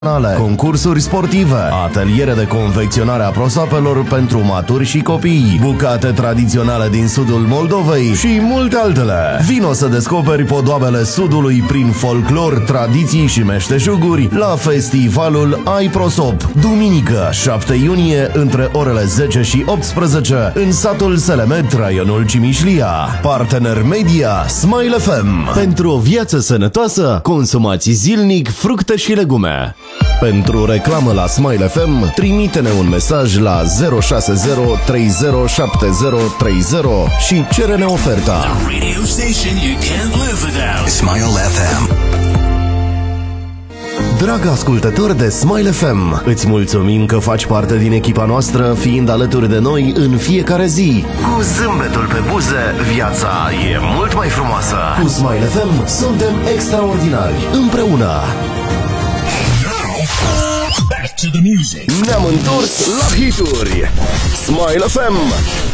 concursuri sportive, ateliere de confecționare a prosapelor pentru maturi și copii, bucate tradiționale din sudul Moldovei și multe altele. Vino să descoperi podoabele sudului prin folclor, tradiții și meșteșuguri la festivalul Ai Prosop, duminică 7 iunie între orele 10 și 18 în satul Selemet, raionul Cimișlia. Partener media Smile FM. Pentru o viață sănătoasă, consumați zilnic fructe și legume. Pentru reclamă la Smile FM, trimite-ne un mesaj la 060 307030 și cere-ne oferta. Smile FM. Drag ascultător de Smile FM, îți mulțumim că faci parte din echipa noastră, fiind alături de noi în fiecare zi. Cu zâmbetul pe buze, viața e mult mai frumoasă. Cu Smile FM suntem extraordinari, împreună. Back to the music. Ne-am întors la hituri. Smile FM.